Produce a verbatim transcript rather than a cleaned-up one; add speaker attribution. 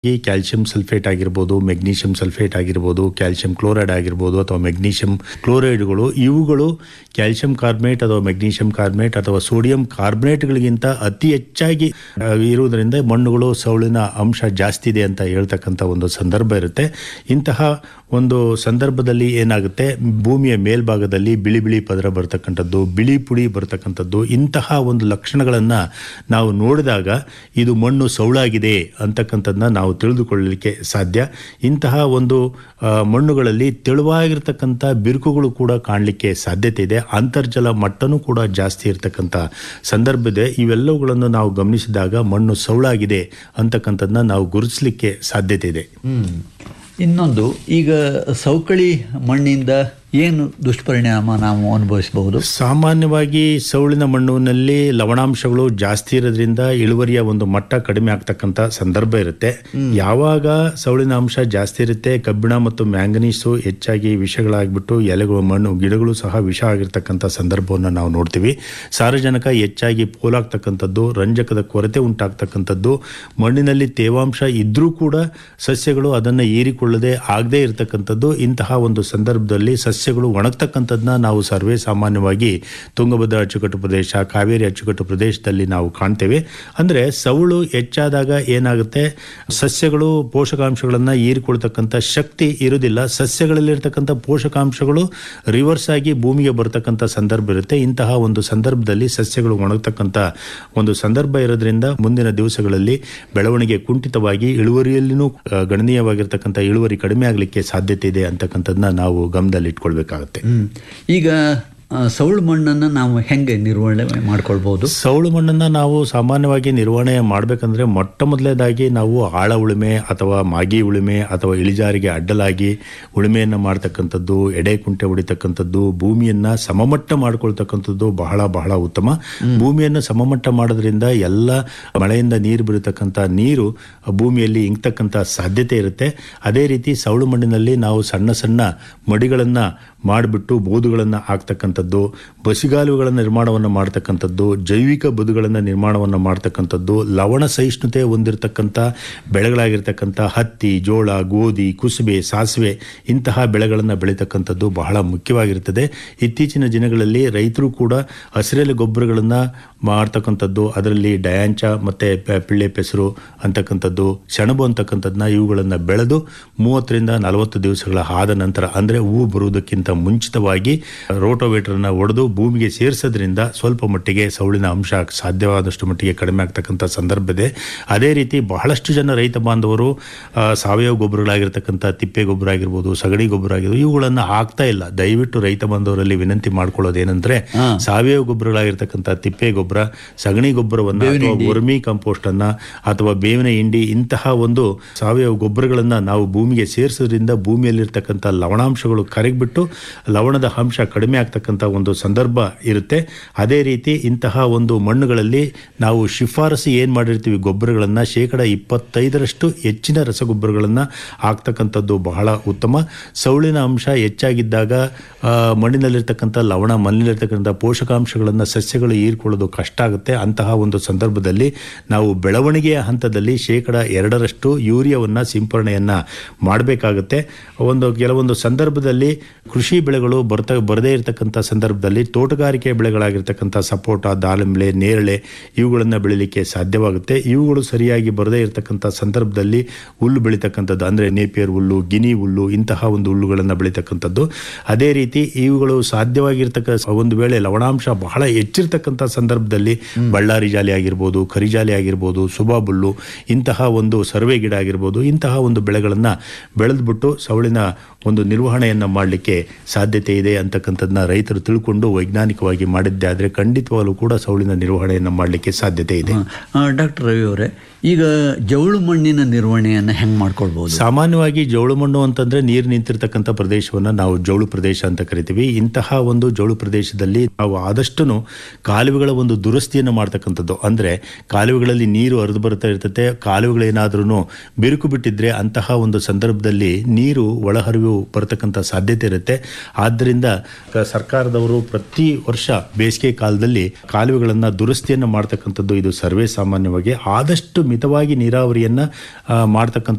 Speaker 1: ಈ calcium sulphate ಆಗಿರ್ಬೋದು, magnesium sulphate ಆಗಿರ್ಬೋದು, ಕ್ಯಾಲ್ಸಿಯಂ ಕ್ಲೋರೈಡ್ ಆಗಿರ್ಬೋದು ಅಥವಾ ಮೆಗ್ನೀಷಿಯಂ ಕ್ಲೋರೈಡ್ಗಳು, ಇವುಗಳು ಕ್ಯಾಲ್ಸಿಯಂ ಕಾರ್ಬನೇಟ್ ಅಥವಾ ಮೆಗ್ನೀಷಿಯಂ ಕಾರ್ಬನೇಟ್ ಅಥವಾ ಸೋಡಿಯಂ ಕಾರ್ಬನೇಟ್ಗಳಿಗಿಂತ ಅತಿ ಹೆಚ್ಚಾಗಿ ಇರುವುದರಿಂದ ಮಣ್ಣುಗಳು ಸೌಳಿನ ಅಂಶ ಜಾಸ್ತಿ ಇದೆ ಅಂತ ಹೇಳ್ತಕ್ಕಂಥ ಒಂದು ಸಂದರ್ಭ ಇರುತ್ತೆ. ಇಂತಹ ಒಂದು ಸಂದರ್ಭದಲ್ಲಿ ಏನಾಗುತ್ತೆ, ಭೂಮಿಯ ಮೇಲ್ಭಾಗದಲ್ಲಿ ಬಿಳಿ ಬಿಳಿ ಪದರ ಬರ್ತಕ್ಕಂಥದ್ದು, ಬಿಳಿ ಪುಡಿ ಬರ್ತಕ್ಕಂಥದ್ದು, ಇಂತಹ ಒಂದು ಲಕ್ಷಣಗಳನ್ನು ನಾವು ನೋಡಿದಾಗ ಇದು ಮಣ್ಣು ಸೌಳಾಗಿದೆ ಅಂತಕ್ಕಂಥದ್ದನ್ನ ನಾವು ತಿಳಿದುಕೊಳ್ಳಲಿಕ್ಕೆ ಸಾಧ್ಯ. ಇಂತಹ ಒಂದು ಮಣ್ಣುಗಳಲ್ಲಿ ತೆಳುವಾಗಿರ್ತಕ್ಕಂಥ ಬಿರುಕುಗಳು ಕೂಡ ಕಾಣಲಿಕ್ಕೆ ಸಾಧ್ಯತೆ ಇದೆ. ಅಂತರ್ಜಲ ಮಟ್ಟನೂ ಕೂಡ ಜಾಸ್ತಿ ಇರತಕ್ಕಂಥ ಸಂದರ್ಭ ಇದೆ. ಇವೆಲ್ಲವುಗಳನ್ನು ನಾವು ಗಮನಿಸಿದಾಗ ಮಣ್ಣು ಸೌಳಾಗಿದೆ ಅಂತಕ್ಕಂಥದ್ದನ್ನ ನಾವು ಗುರುತಿಸಲಿಕ್ಕೆ ಸಾಧ್ಯತೆ ಇದೆ.
Speaker 2: ಇನ್ನೊಂದು, ಈಗ ಸವಕಳಿ ಮಣ್ಣಿಂದ ಏನು ದುಷ್ಪರಿಣಾಮ ನಾವು ಅನುಭವಿಸಬಹುದು?
Speaker 1: ಸಾಮಾನ್ಯವಾಗಿ ಸೌಳಿನ ಮಣ್ಣಿನಲ್ಲಿ ಲವಣಾಂಶಗಳು ಜಾಸ್ತಿ ಇರೋದ್ರಿಂದ ಇಳುವರಿಯ ಒಂದು ಮಟ್ಟ ಕಡಿಮೆ ಆಗ್ತಕ್ಕಂಥ ಸಂದರ್ಭ ಇರುತ್ತೆ. ಯಾವಾಗ ಸೌಳಿನ ಅಂಶ ಜಾಸ್ತಿ ಇರುತ್ತೆ, ಕಬ್ಬಿಣ ಮತ್ತು ಮ್ಯಾಂಗನೀಸು ಹೆಚ್ಚಾಗಿ ವಿಷಗಳಾಗ್ಬಿಟ್ಟು ಎಲೆಗಳು, ಮಣ್ಣು, ಗಿಡಗಳು ಸಹ ವಿಷ ಆಗಿರ್ತಕ್ಕಂಥ ಸಂದರ್ಭವನ್ನು ನಾವು ನೋಡ್ತೀವಿ. ಸಾರಜನಕ ಹೆಚ್ಚಾಗಿ ಪೋಲಾಗ್ತಕ್ಕಂಥದ್ದು, ರಂಜಕದ ಕೊರತೆ ಉಂಟಾಗ್ತಕ್ಕಂಥದ್ದು, ಮಣ್ಣಿನಲ್ಲಿ ತೇವಾಂಶ ಇದ್ರೂ ಕೂಡ ಸಸ್ಯಗಳು ಅದನ್ನು ಹೀರಿಕೊಳ್ಳದೆ ಆಗದೇ ಇರತಕ್ಕಂಥದ್ದು. ಇಂತಹ ಒಂದು ಸಂದರ್ಭದಲ್ಲಿ ಸಸ್ಯ ಸಸ್ಯಗಳು ಒಣಗ್ತಕ್ಕಂಥದ್ದನ್ನ ನಾವು ಸರ್ವೇ ಸಾಮಾನ್ಯವಾಗಿ ತುಂಗಭದ್ರಾ ಅಚ್ಚುಕಟ್ಟು ಪ್ರದೇಶ, ಕಾವೇರಿ ಅಚ್ಚುಕಟ್ಟು ಪ್ರದೇಶದಲ್ಲಿ ನಾವು ಕಾಣ್ತೇವೆ. ಅಂದರೆ ಸೌಳು ಹೆಚ್ಚಾದಾಗ ಏನಾಗುತ್ತೆ, ಸಸ್ಯಗಳು ಪೋಷಕಾಂಶಗಳನ್ನು ಹೀರಿಕೊಳ್ತಕ್ಕಂಥ ಶಕ್ತಿ ಇರುವುದಿಲ್ಲ. ಸಸ್ಯಗಳಲ್ಲಿರ್ತಕ್ಕಂಥ ಪೋಷಕಾಂಶಗಳು ರಿವರ್ಸ್ ಆಗಿ ಭೂಮಿಗೆ ಬರ್ತಕ್ಕಂಥ ಸಂದರ್ಭ ಇರುತ್ತೆ. ಇಂತಹ ಒಂದು ಸಂದರ್ಭದಲ್ಲಿ ಸಸ್ಯಗಳು ಒಣಗ್ತಕ್ಕಂಥ ಒಂದು ಸಂದರ್ಭ ಇರೋದ್ರಿಂದ ಮುಂದಿನ ದಿವಸಗಳಲ್ಲಿ ಬೆಳವಣಿಗೆ ಕುಂಠಿತವಾಗಿ ಇಳುವರಿಯಲ್ಲಿನೂ ಗಣನೀಯವಾಗಿರ್ತಕ್ಕಂಥ ಇಳುವರಿ ಕಡಿಮೆ ಆಗಲಿಕ್ಕೆ ಸಾಧ್ಯತೆ ಇದೆ ಅಂತಕ್ಕಂಥದ್ದನ್ನ ನಾವು ಗಮನದಲ್ಲಿ ಇಟ್ಕೊಳ್ಬೇಕಾಗುತ್ತೆ.
Speaker 2: ಈಗ ಸೌಳು ಮಣ್ಣನ್ನು ನಾವು ಹೆಂಗೆ ನಿರ್ವಹಣೆ ಮಾಡ್ಕೊಳ್ಬಹುದು?
Speaker 1: ಸೌಳು ಮಣ್ಣನ್ನು ನಾವು ಸಾಮಾನ್ಯವಾಗಿ ನಿರ್ವಹಣೆ ಮಾಡಬೇಕಂದ್ರೆ ಮೊಟ್ಟ ಮೊದಲನೇದಾಗಿ ನಾವು ಆಳ ಉಳುಮೆ ಅಥವಾ ಮಾಗಿ ಉಳುಮೆ ಅಥವಾ ಇಳಿಜಾರಿಗೆ ಅಡ್ಡಲಾಗಿ ಉಳುಮೆಯನ್ನು ಮಾಡ್ತಕ್ಕಂಥದ್ದು, ಎಡೆ ಕುಂಟೆ ಹೊಡಿತಕ್ಕಂಥದ್ದು, ಭೂಮಿಯನ್ನು ಸಮಮಟ್ಟ ಮಾಡ್ಕೊಳ್ತಕ್ಕಂಥದ್ದು ಬಹಳ ಬಹಳ ಉತ್ತಮ. ಭೂಮಿಯನ್ನು ಸಮಮಟ್ಟ ಮಾಡೋದ್ರಿಂದ ಎಲ್ಲ ಮಳೆಯಿಂದ ನೀರು ಬೀಳತಕ್ಕಂಥ ನೀರು ಭೂಮಿಯಲ್ಲಿ ಇಂಗ್ತಕ್ಕಂಥ ಸಾಧ್ಯತೆ ಇರುತ್ತೆ. ಅದೇ ರೀತಿ ಸೌಳು ಮಣ್ಣಿನಲ್ಲಿ ನಾವು ಸಣ್ಣ ಸಣ್ಣ ಮಡಿಗಳನ್ನು ಮಾಡಿಬಿಟ್ಟು ಬೋದುಗಳನ್ನು ಹಾಕ್ತಕ್ಕಂಥದ್ದು, ಬಸಿಗಾಲುಗಳ ನಿರ್ಮಾಣವನ್ನು ಮಾಡ್ತಕ್ಕಂಥದ್ದು, ಜೈವಿಕ ಬದುಗಳನ್ನು ನಿರ್ಮಾಣವನ್ನು ಮಾಡ್ತಕ್ಕಂಥದ್ದು, ಲವಣ ಸಹಿಷ್ಣುತೆ ಹೊಂದಿರತಕ್ಕಂಥ ಬೆಳೆಗಳಾಗಿರ್ತಕ್ಕಂಥ ಹತ್ತಿ, ಜೋಳ, ಗೋಧಿ, ಕುಸುಬೆ, ಸಾಸಿವೆ ಇಂತಹ ಬೆಳೆಗಳನ್ನು ಬೆಳೀತಕ್ಕಂಥದ್ದು ಬಹಳ ಮುಖ್ಯವಾಗಿರ್ತದೆ. ಇತ್ತೀಚಿನ ದಿನಗಳಲ್ಲಿ ರೈತರು ಕೂಡ ಹಸಿರೆಲೆ ಗೊಬ್ಬರಗಳನ್ನು ಮಾಡ್ತಕ್ಕಂಥದ್ದು, ಅದರಲ್ಲಿ ಡಯಾಂಚ ಮತ್ತು ಪಿಳ್ಳೆ ಪೆಸರು ಅಂತಕ್ಕಂಥದ್ದು, ಸೆಣಬು ಅಂತಕ್ಕಂಥದ್ದನ್ನ ಇವುಗಳನ್ನು ಬೆಳೆದು ಮೂವತ್ತರಿಂದ ನಲವತ್ತು ದಿವಸಗಳ ಆದ ನಂತರ, ಅಂದರೆ ಹೂವು ಬರುವುದಕ್ಕಿಂತ ಮುಂಚಿತವಾಗಿ ರೋಟೋವೇಟರ್ನ ಹೊಡೆದು ಭೂಮಿಗೆ ಸೇರಿಸೋದ್ರಿಂದ ಸ್ವಲ್ಪ ಮಟ್ಟಿಗೆ ಸೌಳಿನ ಅಂಶ ಸಾಧ್ಯವಾದಷ್ಟು ಮಟ್ಟಿಗೆ ಕಡಿಮೆ ಆಗ್ತಕ್ಕಂಥ ಸಂದರ್ಭ ಇದೆ. ಅದೇ ರೀತಿ ಬಹಳಷ್ಟು ಜನ ರೈತ ಬಾಂಧವರು ಸಾವಯವ ಗೊಬ್ಬರಗಳಾಗಿರ್ತಕ್ಕಂಥ ತಿಪ್ಪೆ ಗೊಬ್ಬರ ಆಗಿರ್ಬೋದು, ಸಗಣಿ ಗೊಬ್ಬರ ಆಗಿರ್ಬೋದು, ಇವುಗಳನ್ನು ಹಾಕ್ತಾ ಇಲ್ಲ. ದಯವಿಟ್ಟು ರೈತ ಬಾಂಧವರಲ್ಲಿ ವಿನಂತಿ ಮಾಡ್ಕೊಳ್ಳೋದೇನೆಂದ್ರೆ, ಸಾವಯವ ಗೊಬ್ಬರಗಳಾಗಿರ್ತಕ್ಕಂಥ ತಿಪ್ಪೆ ಗೊಬ್ಬರ, ಸಗಣಿ ಗೊಬ್ಬರವನ್ನು ಅಥವಾ ವರ್ಮಿ ಕಂಪೋಸ್ಟ್ ಅನ್ನ ಅಥವಾ ಬೇವಿನ ಹಿಂಡಿ ಇಂತಹ ಒಂದು ಸಾವಯವ ಗೊಬ್ಬರಗಳನ್ನು ನಾವು ಭೂಮಿಗೆ ಸೇರಿಸೋದ್ರಿಂದ ಭೂಮಿಯಲ್ಲಿರ್ತಕ್ಕಂಥ ಲವಣಾಂಶಗಳು ಕರಗಿಬಿಟ್ಟು ಲವಣದ ಅಂಶ ಕಡಿಮೆ ಆಗ್ತಕ್ಕಂಥ ಒಂದು ಸಂದರ್ಭ ಇರುತ್ತೆ. ಅದೇ ರೀತಿ ಇಂತಹ ಒಂದು ಮಣ್ಣುಗಳಲ್ಲಿ ನಾವು ಶಿಫಾರಸು ಏನು ಮಾಡಿರ್ತೀವಿ ಗೊಬ್ಬರಗಳನ್ನು ಶೇಕಡ ಇಪ್ಪತ್ತೈದರಷ್ಟು ಹೆಚ್ಚಿನ ರಸಗೊಬ್ಬರಗಳನ್ನು ಹಾಕ್ತಕ್ಕಂಥದ್ದು ಬಹಳ ಉತ್ತಮ. ಸೌಳಿನ ಅಂಶ ಹೆಚ್ಚಾಗಿದ್ದಾಗ ಮಣ್ಣಿನಲ್ಲಿರ್ತಕ್ಕಂಥ ಲವಣ, ಮಣ್ಣಿನಲ್ಲಿರ್ತಕ್ಕಂಥ ಪೋಷಕಾಂಶಗಳನ್ನು ಸಸ್ಯಗಳು ಹೀರ್ಕೊಳ್ಳೋದು ಕಷ್ಟ ಆಗುತ್ತೆ. ಅಂತಹ ಒಂದು ಸಂದರ್ಭದಲ್ಲಿ ನಾವು ಬೆಳವಣಿಗೆಯ ಹಂತದಲ್ಲಿ ಶೇಕಡ ಎರಡರಷ್ಟು ಯೂರಿಯಾವನ್ನು ಸಿಂಪರಣೆಯನ್ನು ಮಾಡಬೇಕಾಗುತ್ತೆ. ಒಂದು ಕೆಲವೊಂದು ಸಂದರ್ಭದಲ್ಲಿ ಕೃಷಿ ಬೆಳೆಗಳು ಬರ್ತ ಬರದೇ ಇರತಕ್ಕಂಥ ಸಂದರ್ಭದಲ್ಲಿ ತೋಟಗಾರಿಕೆ ಬೆಳೆಗಳಾಗಿರ್ತಕ್ಕಂಥ ಸಪೋಟ, ದಾಳಿಂಬೆ, ನೇರಳೆ ಇವುಗಳನ್ನು ಬೆಳೀಲಿಕ್ಕೆ ಸಾಧ್ಯವಾಗುತ್ತೆ. ಇವುಗಳು ಸರಿಯಾಗಿ ಬರದೇ ಇರತಕ್ಕಂಥ ಸಂದರ್ಭದಲ್ಲಿ ಹುಲ್ಲು ಬೆಳೀತಕ್ಕಂಥದ್ದು, ಅಂದರೆ ನೇಪಿಯರ್ ಹುಲ್ಲು, ಗಿನಿ ಹುಲ್ಲು ಇಂತಹ ಒಂದು ಹುಲ್ಲುಗಳನ್ನು ಬೆಳೀತಕ್ಕಂಥದ್ದು. ಅದೇ ರೀತಿ ಇವುಗಳು ಸಾಧ್ಯವಾಗಿರ್ತಕ್ಕ ಒಂದು ವೇಳೆ ಲವಣಾಂಶ ಬಹಳ ಹೆಚ್ಚಿರ್ತಕ್ಕಂಥ ಸಂದರ್ಭದಲ್ಲಿ ಬಳ್ಳಾರಿ ಜಾಲಿ ಆಗಿರ್ಬೋದು, ಕರಿಜಾಲಿ ಆಗಿರ್ಬೋದು, ಸುಬಾಬುಲ್ಲು ಇಂತಹ ಒಂದು ಸರ್ವೆ ಗಿಡ ಆಗಿರ್ಬೋದು, ಇಂತಹ ಒಂದು ಬೆಳೆಗಳನ್ನು ಬೆಳೆದ್ಬಿಟ್ಟು ಸೌಳಿನ ಒಂದು ನಿರ್ವಹಣೆಯನ್ನು ಮಾಡಲಿಕ್ಕೆ ಸಾಧ್ಯತೆ ಇದೆ ಅಂತಕ್ಕಂಥದ್ದನ್ನ ರೈತರು ತಿಳ್ಕೊಂಡು ವೈಜ್ಞಾನಿಕವಾಗಿ ಮಾಡಿದ್ದೆ ಆದರೆ ಖಂಡಿತವಾಗಲೂ ಕೂಡ ಸೌಳಿನ ನಿರ್ವಹಣೆಯನ್ನು ಮಾಡಲಿಕ್ಕೆ ಸಾಧ್ಯತೆ ಇದೆ.
Speaker 2: ಡಾಕ್ಟರ್ ರವಿ ಅವರೇ, ಈಗ ಜೌಳು ಮಣ್ಣಿನ ನಿರ್ವಹಣೆಯನ್ನು ಹೆಂಗೆ ಮಾಡ್ಕೊಳ್ಬಹುದು?
Speaker 1: ಸಾಮಾನ್ಯವಾಗಿ ಜೌಳು ಮಣ್ಣು ಅಂತಂದ್ರೆ ನೀರು ನಿಂತಿರ್ತಕ್ಕಂಥ ಪ್ರದೇಶವನ್ನು ನಾವು ಜೌಳು ಪ್ರದೇಶ ಅಂತ ಕರಿತೀವಿ. ಇಂತಹ ಒಂದು ಜೌಳು ಪ್ರದೇಶದಲ್ಲಿ ನಾವು ಆದಷ್ಟು ಕಾಲುವೆಗಳ ಒಂದು ದುರಸ್ತಿಯನ್ನು ಮಾಡ್ತಕ್ಕಂಥದ್ದು, ಅಂದರೆ ಕಾಲುವೆಗಳಲ್ಲಿ ನೀರು ಹರಿದು ಬರ್ತಾ ಇರ್ತದೆ, ಕಾಲುವೆಗಳೇನಾದ್ರೂ ಬಿರುಕು ಬಿಟ್ಟಿದ್ರೆ ಅಂತಹ ಒಂದು ಸಂದರ್ಭದಲ್ಲಿ ನೀರು ಒಳಹರಿವು ಬರತಕ್ಕಂಥ ಸಾಧ್ಯತೆ ಇರುತ್ತೆ. ಆದ್ದರಿಂದ ಸರ್ಕಾರದವರು ಪ್ರತಿ ವರ್ಷ ಬೇಸಿಗೆ ಕಾಲದಲ್ಲಿ ಕಾಲುವೆಗಳನ್ನು ದುರಸ್ತಿಯನ್ನು ಮಾಡ್ತಕ್ಕಂಥದ್ದು ಇದು ಸರ್ವೇ ಸಾಮಾನ್ಯವಾಗಿ. ಆದಷ್ಟು ಮಿತವಾಗಿ ನೀರಾವರಿಯನ್ನು ಮಾಡ್ತಕ್ಕಂಥ